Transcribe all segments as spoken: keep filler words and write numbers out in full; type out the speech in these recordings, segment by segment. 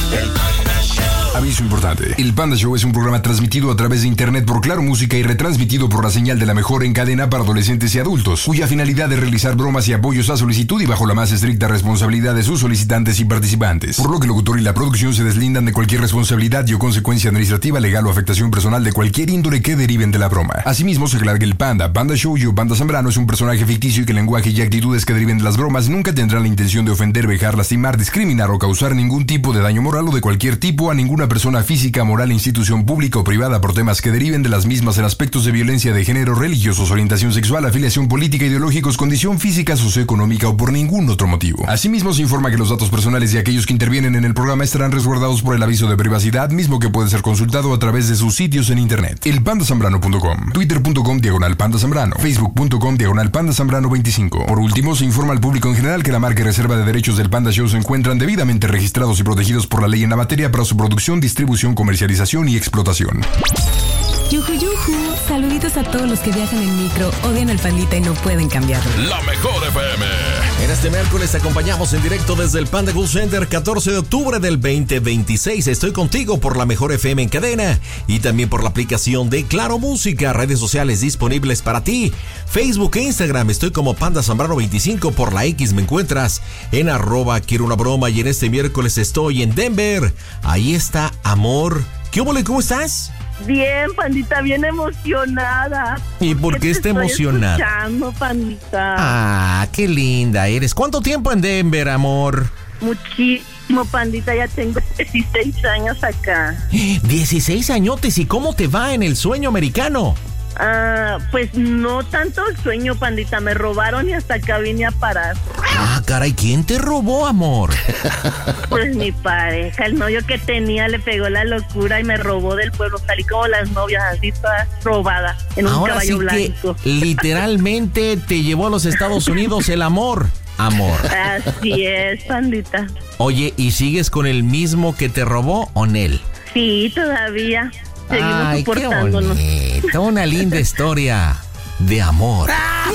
El Panda Show. Aviso importante. El Panda Show es un programa transmitido a través de internet por Claro Música y retransmitido por la señal de la mejor en cadena para adolescentes y adultos, cuya finalidad es realizar bromas y apoyos a solicitud y bajo la más estricta responsabilidad de sus solicitantes y participantes. Por lo que el locutor y la producción se deslindan de cualquier responsabilidad y o consecuencia administrativa, legal o afectación personal de cualquier índole que deriven de la broma. Asimismo, se aclara que el Panda, Panda Show y o Panda Zambrano es un personaje ficticio y que el lenguaje y actitudes que deriven de las bromas nunca tendrán la intención de ofender, vejar, lastimar, discriminar o causar ningún tipo de daño moral o de cualquier tipo a ninguna persona física, moral, institución pública o privada por temas que deriven de las mismas en aspectos de violencia de género, religiosos, orientación sexual, afiliación política, ideológicos, condición física, socioeconómica o por ningún otro motivo. Asimismo, se informa que los datos personales de aquellos que intervienen en el programa estarán resguardados por el aviso de privacidad, mismo que puede ser consultado a través de sus sitios en internet. el panda zambrano punto com, twitter punto com diagonal panda zambrano, facebook punto com diagonal panda zambrano veinticinco. Por último, se informa al público en general que la marca y reserva de derechos del Panda Show se encuentran debidamente registrados y protegidos por la ley en la materia para su producción, distribución, comercialización y explotación. Yuju, yuju. Saluditos a todos los que viajan en micro, odian al Pandita y no pueden cambiarlo. La mejor F M. En este miércoles te acompañamos en directo desde el Panda Cool Center, catorce de octubre del veinte veintiséis. Estoy contigo por la mejor F M en cadena y también por la aplicación de Claro Música. Redes sociales disponibles para ti. Facebook e Instagram estoy como Panda Zambrano veinticinco. Por la X me encuentras en arroba quiero una broma. Y en este miércoles estoy en Denver. Ahí está Amor. ¿Qué hubo, cómo estás? Bien, Pandita, bien emocionada. ¿Y por qué, qué está emocionada? Estoy escuchando, Pandita. Ah, qué linda eres. ¿Cuánto tiempo en Denver, amor? Muchísimo, Pandita, ya tengo dieciséis años acá. dieciséis añotes, ¿y cómo te va en el sueño americano? Ah, pues no tanto el sueño, Pandita, me robaron y hasta acá vine a parar. Ah, caray, ¿quién te robó, amor? Pues mi pareja, el novio que tenía le pegó la locura y me robó del pueblo, salí como las novias, así toda robada, en un Ahora caballo sí blanco. Que literalmente te llevó a los Estados Unidos el amor, amor. Así es, Pandita. Oye, ¿y sigues con el mismo que te robó o Nel? Sí, todavía. Seguimos Ay, soportándonos. Qué bonito, una linda historia de amor.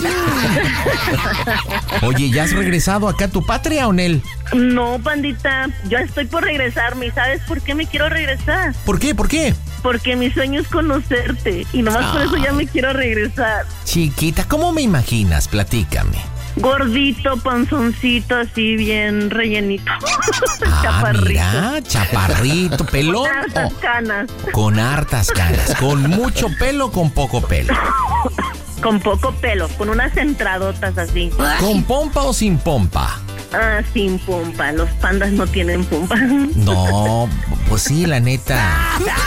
Oye, ¿ya has regresado acá a tu patria, Onel? No, Pandita, yo estoy por regresarme. ¿Y sabes por qué me quiero regresar? ¿Por qué? ¿Por qué? Porque mi sueño es conocerte y nomás ah. por eso ya me quiero regresar. Chiquita, ¿cómo me imaginas? Platícame. Gordito, panzoncito, así bien rellenito. Ah, chaparrito. Mira, chaparrito, pelón. Con hartas oh, canas. Con hartas canas. ¿Con mucho pelo o con poco pelo? Con poco pelo, con unas entradotas así. ¿Con pompa o sin pompa? Ah, sin pompa. Los pandas no tienen pompa. No, pues sí, la neta.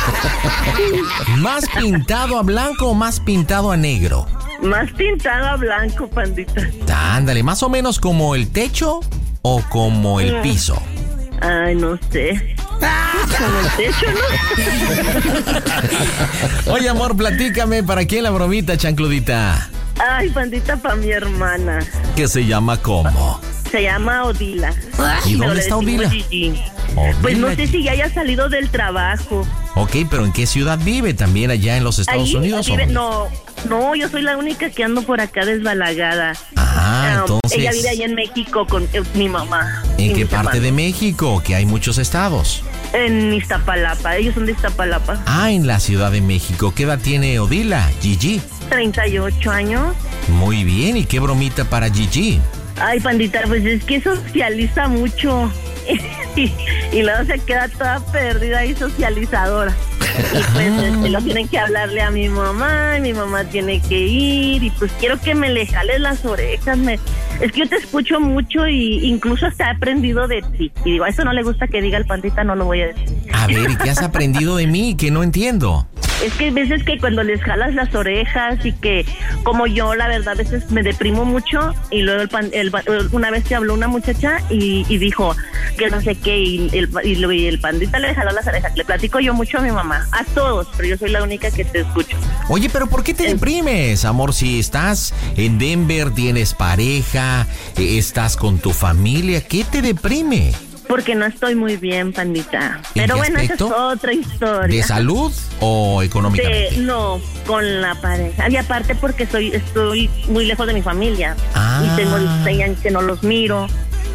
¿Más pintado a blanco o más pintado a negro? Más pintado a blanco, Pandita. Ándale, más o menos como el techo o como el piso. Ay, no sé. Como el techo, ¿no? Oye, amor, platícame, ¿para quién la bromita, chancludita? Ay, Pandita, para mi hermana. ¿Qué se llama cómo? Se llama Odila. ¿Y dónde está Odila? Odila? Pues no sé si ya haya salido del trabajo. Ok, pero ¿en qué ciudad vive? ¿También allá en los Estados Ahí Unidos? Vive, ¿o? No, no, yo soy la única que ando por acá desbalagada. Ah, um, entonces... Ella vive allá en México con eh, mi mamá. ¿En qué parte de México? Que hay muchos estados. En Iztapalapa, ellos son de Iztapalapa. Ah, en la Ciudad de México. ¿Qué edad tiene Odila, Gigi? treinta y ocho años. Muy bien, ¿y qué bromita para Gigi? Ay, Pandita, pues es que socializa mucho y, y luego se queda toda perdida y socializadora. Y pues este, lo tienen que hablarle a mi mamá y mi mamá tiene que ir y pues quiero que me le jales las orejas. Me, es que yo te escucho mucho y incluso hasta he aprendido de ti. Y digo, a eso no le gusta que diga el Pandita, no lo voy a decir. A ver, ¿y qué has aprendido de mí? Que no entiendo. Es que hay veces que cuando les jalas las orejas y que como yo, la verdad, a veces me deprimo mucho y luego el, pan, el una vez te habló una muchacha y, y dijo que no sé qué y el, y, y el Pandita le jaló las orejas. Le platico yo mucho a mi mamá, a todos, pero yo soy la única que te escucho. Oye, pero ¿por qué te deprimes, amor? Si estás en Denver, tienes pareja, estás con tu familia, ¿qué te deprime? Porque no estoy muy bien, Pandita. Pero bueno, esa es otra historia. ¿De salud o económicamente? De, no, con la pareja. Y aparte porque soy, estoy muy lejos de mi familia. Ah. Y tengo dieciséis años que no los miro.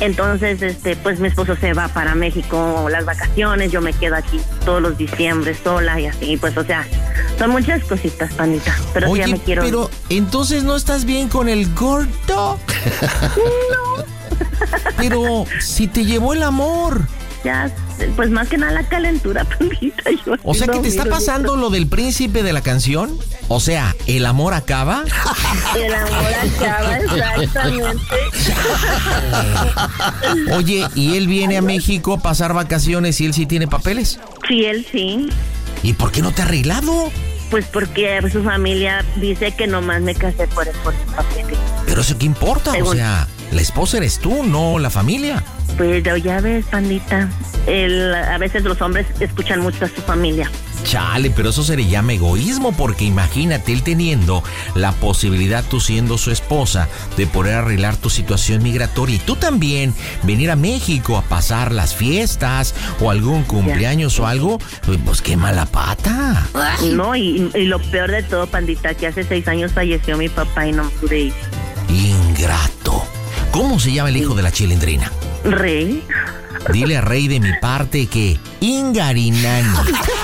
Entonces, este, pues mi esposo se va para México las vacaciones, yo me quedo aquí todos los diciembre sola y así, pues, o sea, son muchas cositas, pandita. Pero Oye, sí ya me quiero. Pero entonces no estás bien con el gordo. No. Pero si te llevó el amor. Ya, pues más que nada la calentura, pandita. Yo O sea no que te está miro pasando lo del príncipe de la canción. O sea, ¿el amor acaba? El amor acaba, exactamente. Oye, ¿y él viene a México a pasar vacaciones y él sí tiene papeles? Sí, él sí. ¿Y por qué no te ha arreglado? Pues porque su familia dice que nomás me casé por el por sus papeles. Pero eso qué importa, o Según- sea, la esposa eres tú, no la familia. Pero ya ves, pandita, el, a veces los hombres escuchan mucho a su familia. Chale, pero eso se le llama egoísmo, porque imagínate él teniendo la posibilidad, tú siendo su esposa, de poder arreglar tu situación migratoria y tú también venir a México a pasar las fiestas o algún cumpleaños o algo, pues qué mala pata. No, y, y lo peor de todo, pandita, que hace seis años falleció mi papá y no pude ir. Ingrato. ¿Cómo se llama el hijo de la chilindrina? Rey. Dile a Rey de mi parte que Ingarinani.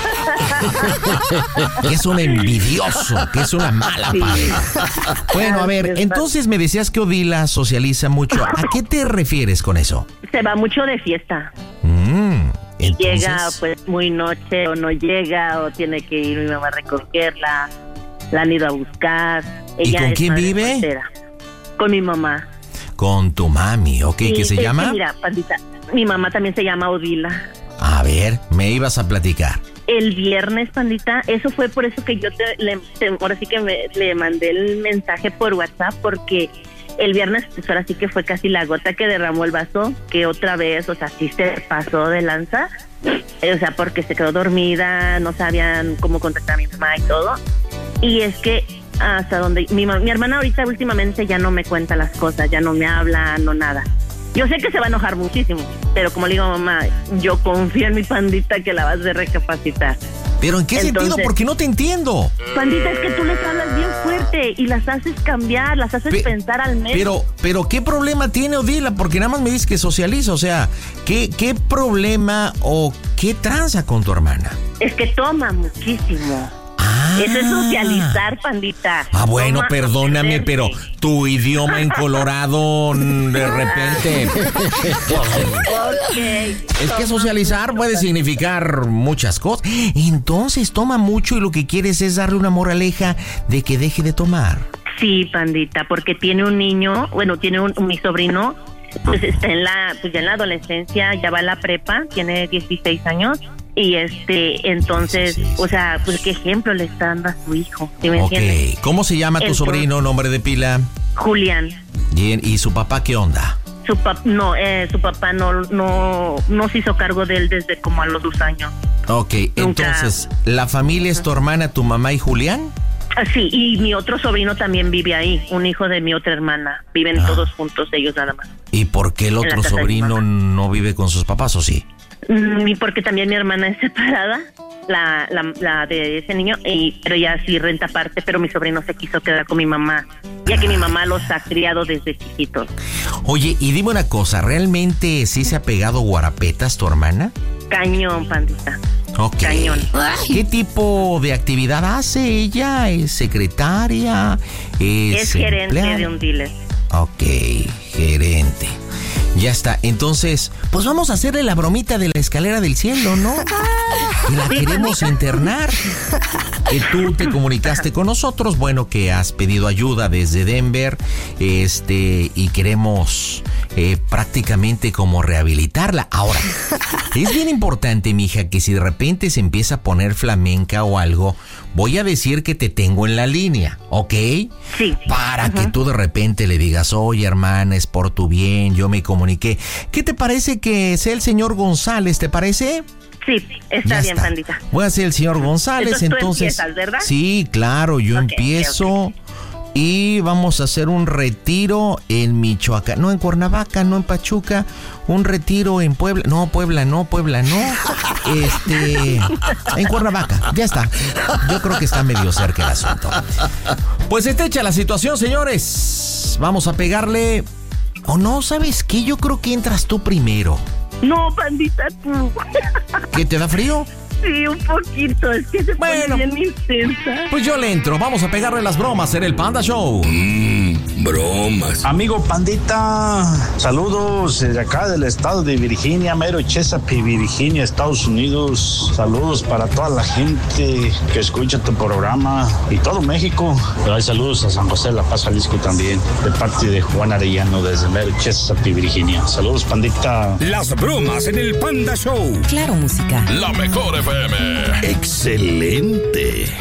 Que es un envidioso, que es una mala Sí. pareja. Bueno, a ver, entonces me decías que Odila socializa mucho. ¿A qué te refieres con eso? Se va mucho de fiesta. Mm, entonces, Llega pues muy noche o no llega o tiene que ir mi mamá a recogerla. La han ido a buscar. ¿Y Ella con es quién madre vive? soltera. Con mi mamá. con tu mami, ¿ok? Sí, ¿Qué se es que llama? Mira, pandita, mi mamá también se llama Odila. A ver, me ibas a platicar. El viernes, pandita, eso fue por eso que yo te, le, te- ahora sí que me, le mandé el mensaje por WhatsApp, porque el viernes, pues ahora sí que fue casi la gota que derramó el vaso, que otra vez, o sea, sí se pasó de lanza, eh, o sea, porque se quedó dormida, no sabían cómo contactar a mi mamá y todo, y es que hasta donde, mi, ma- mi hermana ahorita últimamente ya no me cuenta las cosas, ya no me habla, no nada. Yo sé que se va a enojar muchísimo, pero como le digo, mamá, yo confío en mi pandita que la vas a recapacitar. ¿Pero en qué sentido? Entonces- Porque no te entiendo. Pandita, es que tú les hablas bien fuerte y las haces cambiar, las haces Pe- pensar al menos. Pero, pero ¿qué problema tiene Odila? Porque nada más me dices que socializa, o sea, ¿qué, qué problema o qué tranza con tu hermana? Es que toma muchísimo. Ah. Eso es socializar, pandita. Ah, bueno, Toma perdóname, a pero perderse. tu idioma en Colorado, mm, de repente. Ok. Es que socializar puede significar muchas cosas. Entonces toma mucho y lo que quieres es darle una moraleja de que deje de tomar. Sí, pandita, porque tiene un niño, bueno, tiene un, mi sobrino, pues está en la, pues ya en la adolescencia, ya va a la prepa, tiene dieciséis años. Y este, entonces, dieciséis. o sea, pues qué ejemplo le está dando a su hijo, ¿sí me entiendes? Ok, ¿cómo se llama tu Entonces- sobrino, nombre de pila? Julián. Bien, ¿y su papá qué onda? Su papá, no, eh, su papá no, no, no se hizo cargo de él desde como a los dos años. Ok, Nunca. entonces, ¿la familia es tu hermana, tu mamá y Julián? Ah, sí, y mi otro sobrino también vive ahí, un hijo de mi otra hermana. Viven Ah. todos juntos, ellos nada más. ¿Y por qué el la otro casa de mi sobrino mamá. no vive con sus papás o sí? Mm, Y porque también mi hermana es separada, la, la, la de ese niño, y, pero ella sí renta aparte, pero mi sobrino se quiso quedar con mi mamá, ya que mi mamá los ha criado desde chiquitos. Oye, y dime una cosa, ¿realmente sí se ha pegado guarapetas tu hermana? Cañón, pandita. Ok. Cañón. ¿Qué tipo de actividad hace ella? ¿Es secretaria? ¿Es, Es gerente empleada? de un dealer. Ok, gerente. Ya está. Entonces, pues vamos a hacerle la bromita de la escalera del cielo, ¿no? Y la queremos internar. Que tú te comunicaste con nosotros, bueno, que has pedido ayuda desde Denver, este, y queremos eh, prácticamente como rehabilitarla. Ahora, es bien importante, mija, que si de repente se empieza a poner flamenca o algo, voy a decir que te tengo en la línea, ¿ok? Sí. Para que tú de repente le digas, oye, hermana, es por tu bien, yo me comuniqué. ¿Qué te parece que sea el señor González? ¿Te parece? Sí, está Ya bien, está. pandita. Voy a ser el señor González, Entonces tú entonces. empiezas, ¿verdad? Sí, claro, yo Ok, empiezo ok, y vamos a hacer un retiro en Michoacán, no en Cuernavaca, no en Pachuca, un retiro en Puebla, no, Puebla, no, Puebla, no, este, en Cuernavaca, ya está. Yo creo que está medio cerca el asunto. Pues está hecha la situación, señores. Vamos a pegarle. O no, ¿sabes qué? Yo creo que entras tú primero. No, pandita, tú. ¿Qué, te da frío? Sí, un poquito, es que se bueno, pone bien intensa. Pues yo le entro, vamos a pegarle las bromas en el Panda Show. Mmm, bromas. Amigo Pandita, saludos desde acá del estado de Virginia, mero Chesapeake, Virginia, Estados Unidos. Saludos para toda la gente que escucha tu programa y todo México. Pero hay saludos a San José de la Paz, Jalisco también, de parte de Juan Arellano desde mero Chesapeake, Virginia. Saludos, Pandita. Las bromas en el Panda Show. Claro, música. La mejor F M. Excelente.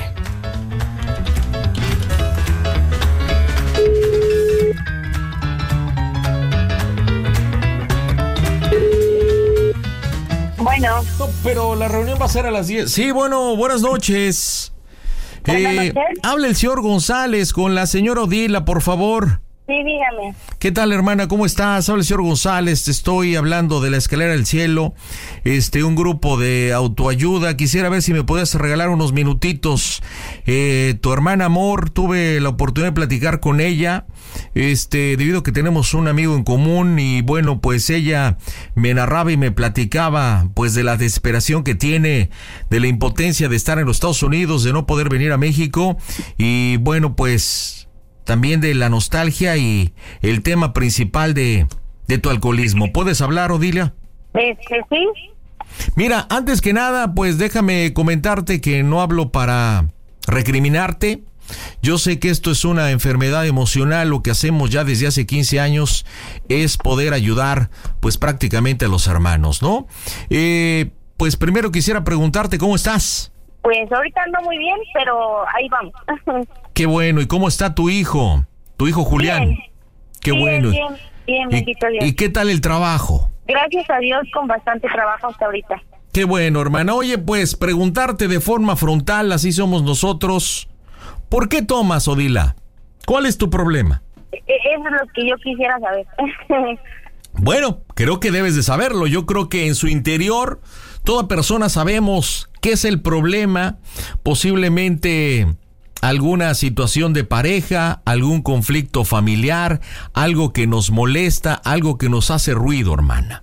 Bueno. No, pero la reunión va a ser a las diez. Sí, bueno, buenas noches. Buenas Eh, noches. habla el señor González con la señora Odila, por favor. Sí, dígame. ¿Qué tal, hermana? ¿Cómo estás? Habla el señor González, te estoy hablando de la Escalera del Cielo, este, un grupo de autoayuda. Quisiera ver si me puedes regalar unos minutitos. Eh, tu hermana Amor, tuve la oportunidad de platicar con ella, este, debido a que tenemos un amigo en común y bueno, pues ella me narraba y me platicaba, pues, de la desesperación que tiene, de la impotencia de estar en los Estados Unidos, de no poder venir a México y bueno, pues también de la nostalgia y el tema principal de, de tu alcoholismo. ¿Puedes hablar, Odilia? Este, sí. Mira, antes que nada, pues déjame comentarte que no hablo para recriminarte. Yo sé que esto es una enfermedad emocional. Lo que hacemos ya desde hace quince años es poder ayudar, pues, prácticamente a los hermanos, ¿no? Eh, pues primero quisiera preguntarte, ¿cómo estás? Pues ahorita ando muy bien, pero ahí vamos. Qué bueno. ¿Y cómo está tu hijo? Tu hijo Julián. Bien. Qué bien, bueno. Bien, bien, ¿Y, bendito Dios. ¿Y qué tal el trabajo? Gracias a Dios, con bastante trabajo hasta ahorita. Qué bueno, hermana. Oye, pues preguntarte de forma frontal, así somos nosotros. ¿Por qué tomas, Odila? ¿Cuál es tu problema? E- Eso es lo que yo quisiera saber. Bueno, creo que debes de saberlo. Yo creo que en su interior toda persona sabemos qué es el problema, posiblemente alguna situación de pareja, algún conflicto familiar, algo que nos molesta, algo que nos hace ruido, hermana.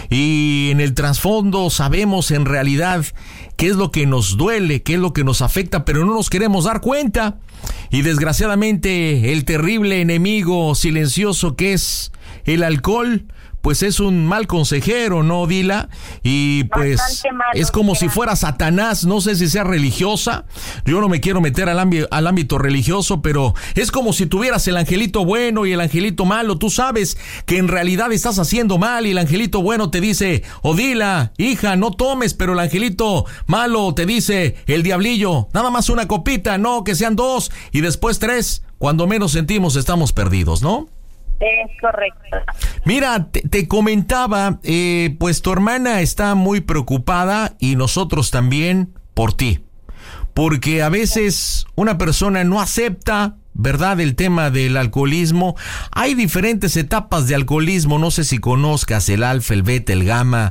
Y en el trasfondo sabemos en realidad qué es lo que nos duele, qué es lo que nos afecta, pero no nos queremos dar cuenta. Y desgraciadamente el terrible enemigo silencioso que es el alcohol, pues es un mal consejero, ¿no, Odila? Y pues malo, es como será. si fuera Satanás. No sé si sea religiosa, yo no me quiero meter al, ámbito, al ámbito religioso, pero es como si tuvieras el angelito bueno y el angelito malo. Tú sabes que en realidad estás haciendo mal y el angelito bueno te dice, Odila, hija, no tomes, pero el angelito malo te dice, el diablillo, nada más una copita, no, que sean dos y después tres. Cuando menos sentimos estamos perdidos, ¿no? Es correcto. Mira, te, te comentaba, eh, pues tu hermana está muy preocupada y nosotros también por ti. Porque a veces una persona no acepta, ¿verdad?, el tema del alcoholismo. Hay diferentes etapas de alcoholismo, no sé si conozcas el alfa, el beta, el gamma,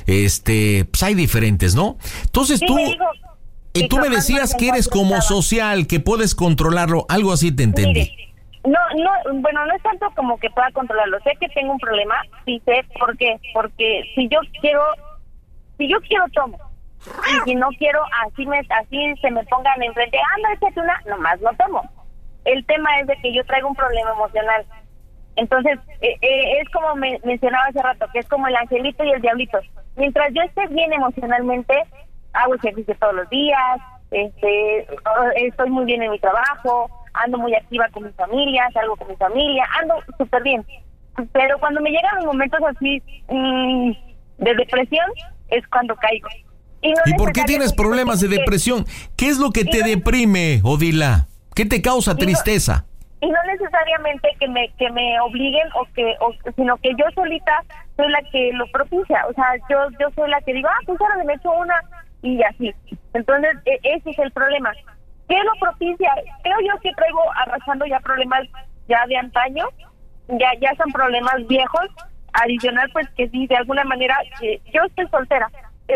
este, pues hay diferentes, ¿no? Entonces Sí, tú, me dijo eh, que tú me jamás decías me que eres como estaba. social, que puedes controlarlo, algo así te entendí. Mire, no, no, bueno, no es tanto como que pueda controlarlo. Sé que tengo un problema, sí sé por qué. Porque si yo quiero, si yo quiero tomo. Y si no quiero, así me, así se me pongan enfrente, ah, no, échate una, nomás no tomo. El tema es de que yo traigo un problema emocional. Entonces, eh, eh, es como me mencionaba hace rato, que es como el angelito y el diablito. Mientras yo esté bien emocionalmente, hago ejercicio todos los días, este, estoy muy bien en mi trabajo, ando muy activa con mi familia, salgo con mi familia, ando súper bien. Pero cuando me llegan los momentos así mmm, de depresión, es cuando caigo. ¿Y, no ¿Y por qué tienes problemas de depresión? ¿Qué es lo que te no, deprime, Odila? ¿Qué te causa y tristeza? No, y no necesariamente que me que me obliguen o que o, sino que yo solita soy la que lo propicia. O sea, yo yo soy la que digo, ah, pues ahora me echo una y así. Entonces, e- ese es el problema. ¿Qué lo propicia? Creo yo que traigo arrastrando ya problemas ya de antaño, ya ya son problemas viejos, adicional pues que sí, de alguna manera, eh, yo estoy soltera,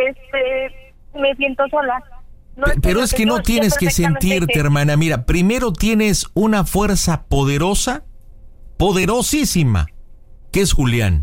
este, me siento sola. No P- es Pero lo es que no yo tienes sé que perfectamente sentirte, que- hermana. Mira, primero tienes una fuerza poderosa, poderosísima, ¿qué es Julián?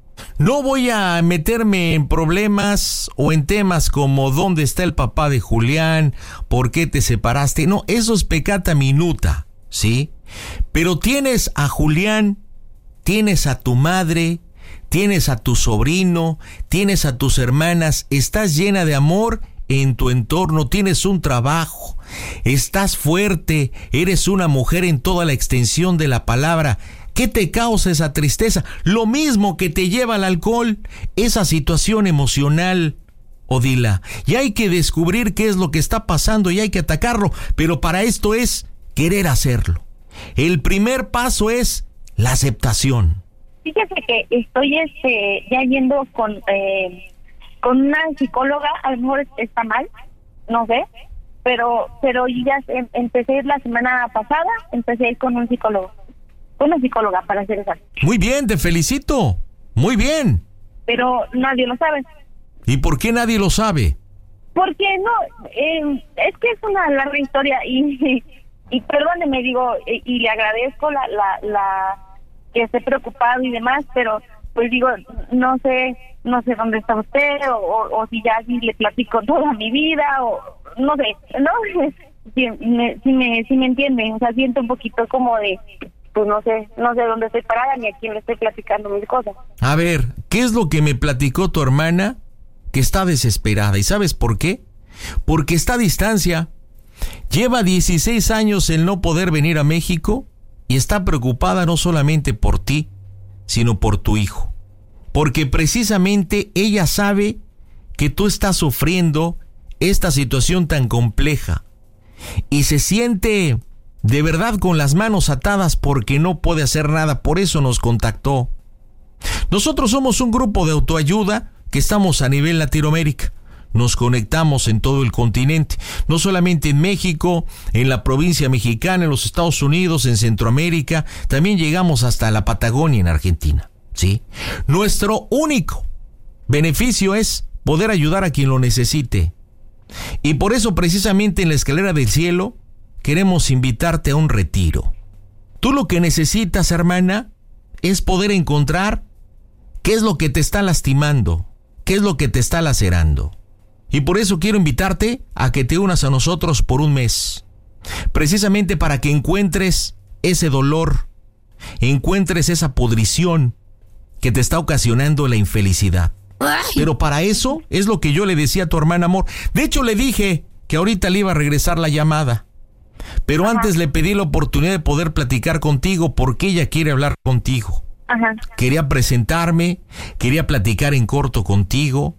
No voy a meterme en problemas o en temas como dónde está el papá de Julián, por qué te separaste. No, eso es peccata minuta, ¿sí? Pero tienes a Julián, tienes a tu madre, tienes a tu sobrino, tienes a tus hermanas, estás llena de amor en tu entorno, tienes un trabajo, estás fuerte, eres una mujer en toda la extensión de la palabra. ¿Qué te causa esa tristeza? Lo mismo que te lleva al alcohol, esa situación emocional, Odila. Y hay que descubrir qué es lo que está pasando y hay que atacarlo, pero para esto es querer hacerlo. El primer paso es la aceptación. Fíjese que estoy este, ya yendo con, eh, con una psicóloga, a lo mejor está mal, no sé, pero, pero ya em, empecé a ir la semana pasada, empecé a ir con un psicólogo. Una psicóloga, para ser exacto. Muy bien, te felicito. Muy bien. Pero nadie lo sabe. ¿Y por qué nadie lo sabe? Porque no, eh, es que es una larga historia y, y, y perdóneme, digo, y, y le agradezco la, la, la que esté preocupado y demás, pero pues digo, no sé, no sé dónde está usted o, o, o si ya si le platico toda mi vida o no sé, ¿no? Si me, si me, si me entiende, o sea, siento un poquito como de... pues no sé, no sé dónde estoy parada ni a quién le estoy platicando mis cosas. A ver, ¿qué es lo que me platicó tu hermana? Que está desesperada. ¿Y sabes por qué? Porque está a distancia. Lleva dieciséis años el no poder venir a México y está preocupada no solamente por ti, sino por tu hijo. Porque precisamente ella sabe que tú estás sufriendo esta situación tan compleja y se siente... de verdad con las manos atadas porque no puede hacer nada, por eso nos contactó. Nosotros somos un grupo de autoayuda que estamos a nivel Latinoamérica. Nos conectamos en todo el continente, no solamente en México, en la provincia mexicana, en los Estados Unidos, en Centroamérica, también llegamos hasta la Patagonia en Argentina, ¿sí? Nuestro único beneficio es poder ayudar a quien lo necesite. Y por eso precisamente en la Escalera del Cielo queremos invitarte a un retiro. Tú lo que necesitas, hermana, es poder encontrar qué es lo que te está lastimando, qué es lo que te está lacerando. Y por eso quiero invitarte a que te unas a nosotros por un mes, precisamente para que encuentres ese dolor, encuentres esa pudrición que te está ocasionando la infelicidad. Ay. Pero para eso es lo que yo le decía a tu hermana, amor. De hecho, le dije que ahorita le iba a regresar la llamada. Pero Ajá. antes le pedí la oportunidad de poder platicar contigo porque ella quiere hablar contigo. Ajá. Quería presentarme, quería platicar en corto contigo,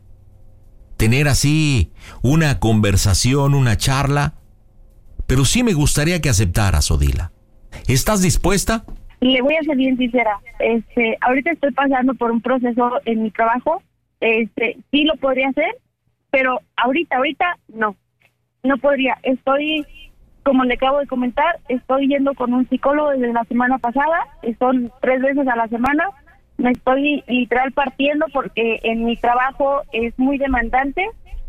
tener así una conversación, una charla, pero sí me gustaría que aceptaras, Odila. ¿Estás dispuesta? Le voy a ser bien sincera. Este, ahorita estoy pasando por un proceso en mi trabajo. Este, sí lo podría hacer, pero ahorita, ahorita no, no podría. Estoy Como le acabo de comentar, estoy yendo con un psicólogo desde la semana pasada, son tres veces a la semana, me estoy literal partiendo porque en mi trabajo es muy demandante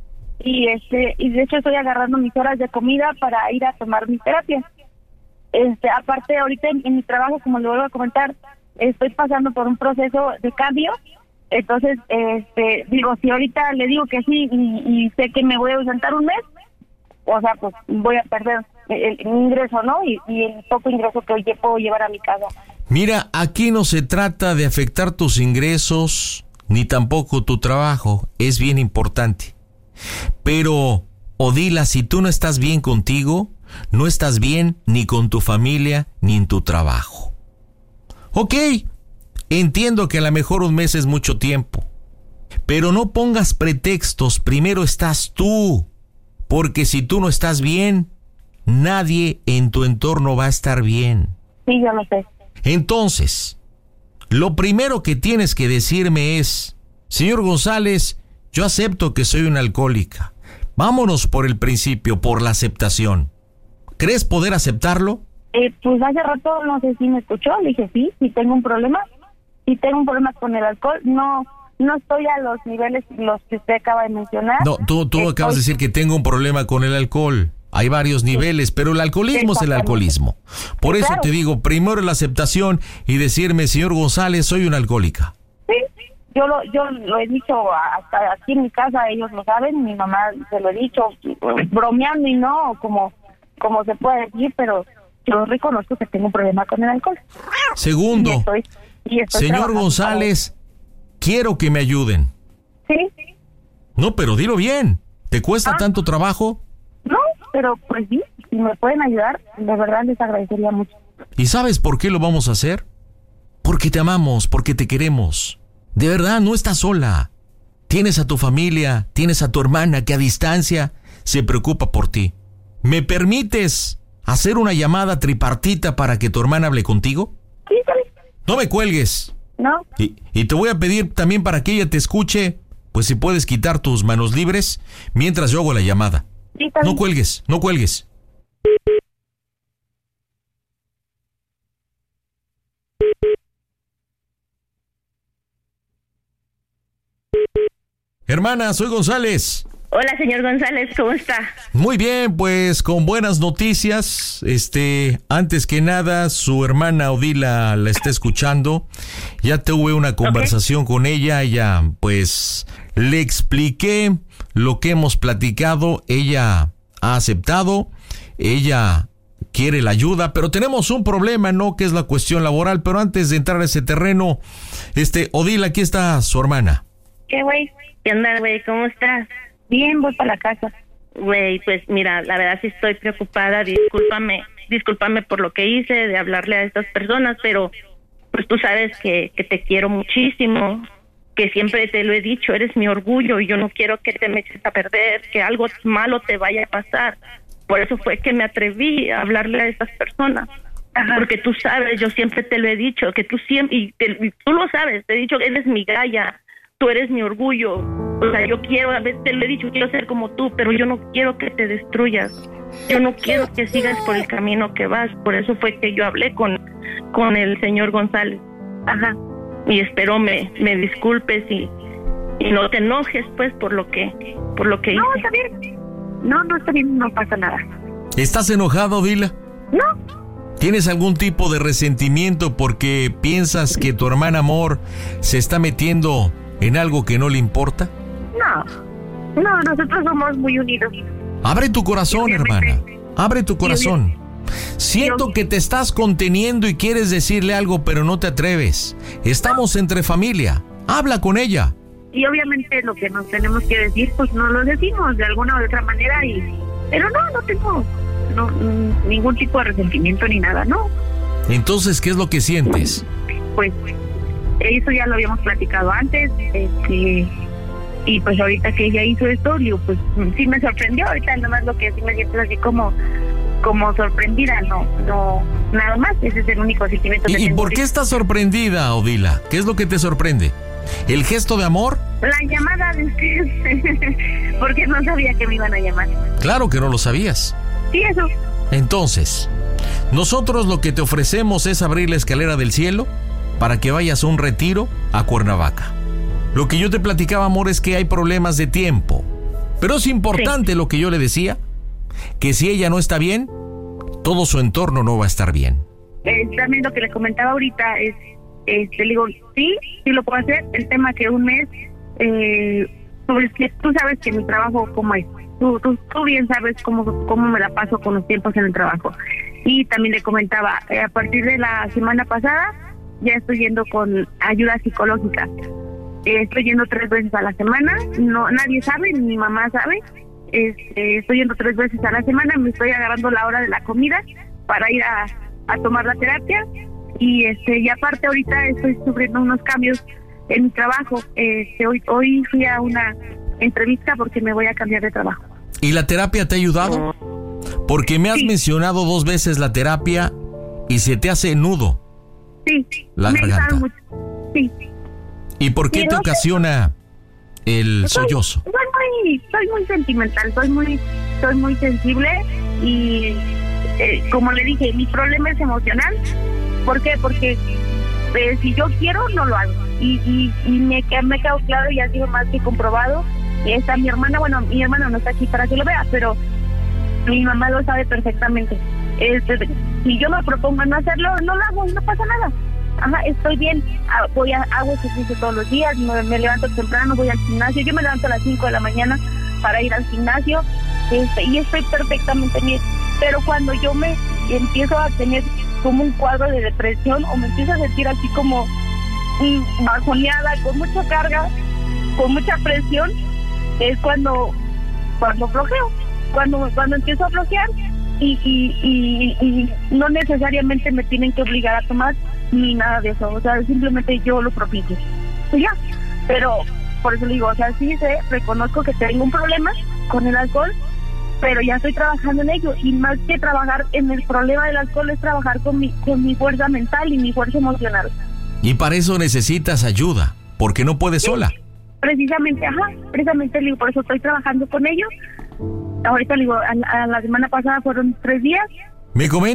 y este y de hecho estoy agarrando mis horas de comida para ir a tomar mis terapias. Este, aparte ahorita en, en mi trabajo, como le vuelvo a comentar, estoy pasando por un proceso de cambio, entonces este digo, si ahorita le digo que sí y, y sé que me voy a ausentar un mes, o sea, pues voy a perder el, el ingreso, ¿no? Y, y el poco ingreso que hoy puedo llevar a mi casa. Mira, aquí no se trata de afectar tus ingresos, ni tampoco tu trabajo, es bien importante. Pero, Odila, si tú no estás bien contigo, no estás bien ni con tu familia, ni en tu trabajo. Ok, entiendo que a lo mejor un mes es mucho tiempo, pero no pongas pretextos, primero estás tú. Porque si tú no estás bien, nadie en tu entorno va a estar bien. Sí, yo lo sé. Entonces, lo primero que tienes que decirme es, señor González, yo acepto que soy una alcohólica. Vámonos por el principio, por la aceptación. ¿Crees poder aceptarlo? Eh, pues hace rato no sé si me escuchó, le dije sí, sí tengo un problema. Sí tengo un problema con el alcohol, no... No estoy a los niveles los que usted acaba de mencionar. No, tú, tú estoy... acabas de decir que tengo un problema con el alcohol. hay varios niveles, pero el alcoholismo es el alcoholismo. Por Sí, eso claro. te digo, primero la aceptación y decirme, señor González, soy una alcohólica. Sí, yo lo, yo lo he dicho hasta aquí en mi casa, ellos lo saben, mi mamá se lo he dicho, bromeando y no, como, como se puede decir, pero yo reconozco que tengo un problema con el alcohol. Segundo, Y estoy, y estoy señor trabajando González, quiero que me ayuden. para eso. Sí, No, pero dilo bien. ¿Te cuesta Ah. tanto trabajo? no, pero pues sí, si me pueden ayudar, de verdad les agradecería mucho. ¿Y sabes por qué lo vamos a hacer? Porque te amamos, porque te queremos. De verdad, no estás sola. Tienes a tu familia, tienes a tu hermana que a distancia se preocupa por ti. ¿Me permites hacer una llamada tripartita para que tu hermana hable contigo? Sí, está bien. No me cuelgues. No, Y, y te voy a pedir también para que ella te escuche, pues si puedes quitar tus manos libres mientras yo hago la llamada. sí, está No bien. cuelgues, no cuelgues. Hermana, soy González. Hola, señor González, ¿cómo está? Muy bien, pues con buenas noticias. Este, antes que nada, su hermana Odila la está escuchando. Ya tuve una conversación con ella, ella pues le expliqué lo que hemos platicado, ella ha aceptado, ella quiere la ayuda, pero tenemos un problema, ¿no? Que es la cuestión laboral, pero antes de entrar a ese terreno, este, Odila, aquí está su hermana. ¿Qué, güey? ¿Qué onda, güey? ¿Cómo estás? Bien, voy para la casa. Güey, pues mira, la verdad sí estoy preocupada, discúlpame, discúlpame por lo que hice de hablarle a estas personas, pero pues tú sabes que, que te quiero muchísimo, que siempre te lo he dicho, eres mi orgullo y yo no quiero que te me eches a perder, que algo malo te vaya a pasar. Por eso fue que me atreví a hablarle a estas personas. Ajá. Porque tú sabes, yo siempre te lo he dicho, que tú siempre, y, te- y tú lo sabes, te he dicho que eres mi galla, tú eres mi orgullo. O sea, yo quiero, a veces te lo he dicho, quiero ser como tú, pero yo no quiero que te destruyas. Yo no quiero que sigas por el camino que vas. Por eso fue que yo hablé con, con el señor González. Ajá. Y espero me, me disculpes y, y no te enojes, pues, por lo que, por lo que No, hice. está bien. No, no está bien, no pasa nada. ¿Estás enojado, Odila? No, ¿Tienes algún tipo de resentimiento porque piensas que tu hermana amor se está metiendo en algo que no le importa? no. No, nosotros somos muy unidos. Abre tu corazón, Obviamente. hermana. Abre tu corazón. Siento que te estás conteniendo y quieres decirle algo, pero no te atreves. Estamos entre familia. Habla con ella. Y obviamente lo que nos tenemos que decir, pues no lo decimos de alguna u otra manera. y Pero no, no tengo no, mm, ningún tipo de resentimiento ni nada, no. Entonces, ¿qué es lo que sientes? Pues eso ya lo habíamos platicado antes. Este, y pues ahorita que ella hizo esto, digo, pues sí me sorprendió. Ahorita nada más lo que sí me siento es así como, como sorprendida, no, no, nada más. Ese es el único sentimiento que ¿Y, y tengo por qué ahorita. estás sorprendida, Odila? ¿Qué es lo que te sorprende? ¿El gesto de amor? La llamada de ustedes, porque no sabía que me iban a llamar. Claro que no lo sabías. Sí, eso. Entonces, nosotros lo que te ofrecemos es abrir la escalera del cielo para que vayas a un retiro a Cuernavaca. Lo que yo te platicaba, amor, es que hay problemas de tiempo. Pero es importante lo que yo le decía, que si ella no está bien, todo su entorno no va a estar bien. Eh, también lo que le comentaba ahorita es, este, le digo, sí, sí lo puedo hacer. El tema que un mes, eh, pues que tú sabes que mi trabajo cómo es. Tú, tú, tú bien sabes cómo, cómo me la paso con los tiempos en el trabajo. Y también le comentaba, eh, a partir de la semana pasada, ya estoy yendo con ayuda psicológica. Eh, estoy yendo tres veces a la semana, no nadie sabe, ni mi mamá sabe. Este, estoy yendo tres veces a la semana, me estoy agarrando la hora de la comida para ir a, a tomar la terapia. Y este y aparte ahorita estoy sufriendo unos cambios en mi trabajo. Este, hoy, hoy fui a una entrevista porque me voy a cambiar de trabajo. ¿Y la terapia te ha ayudado? Porque me has Sí. mencionado dos veces la terapia y se te hace nudo. Sí, La me ha garganta. ayudado mucho. Sí. ¿Y por qué Sí, te no sé. ocasiona el Soy, sollozo? soy muy, soy muy sentimental, soy muy, soy muy sensible y eh, como le dije, mi problema es emocional. ¿Por qué? Porque eh, si yo quiero, no lo hago. Y, y, y me, que- me ha quedado claro y ha sido más que comprobado. Y está mi hermana, bueno, mi hermana no está aquí para que lo vea, pero Mi mamá lo sabe perfectamente. Este, si yo me propongo no hacerlo, no lo hago y no pasa nada. Ajá, estoy bien, voy a, hago ejercicio todos los días, me, me levanto temprano, voy al gimnasio, yo me levanto a las cinco de la mañana para ir al gimnasio, este, y estoy perfectamente bien. Pero cuando yo me empiezo a tener como un cuadro de depresión o me empiezo a sentir así como mm, bajoneada, con mucha carga, con mucha presión, es cuando, cuando flojeo, cuando, cuando empiezo a flojear y, y, y, y no necesariamente me tienen que obligar a tomar ni nada de eso, o sea, simplemente yo lo propicio. Pues ya, pero por eso le digo, o sea, sí sé, reconozco que tengo un problema con el alcohol, pero ya estoy trabajando en ello, y más que trabajar en el problema del alcohol es trabajar con mi, con mi fuerza mental y mi fuerza emocional. Y para eso necesitas ayuda, porque no puedes Sí, sola. Precisamente, ajá, precisamente le digo, por eso estoy trabajando con ellos. Ahorita le digo, a, a la semana pasada fueron tres días. Me comenta